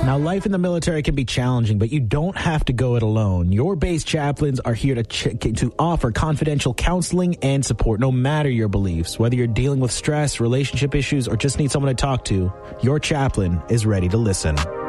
Now, life in the military can be challenging, but you don't have to go it alone. Your base chaplains are here to offer confidential counseling and support, no matter your beliefs. Whether you're dealing with stress, relationship issues, or just need someone to talk to, your chaplain is ready to listen.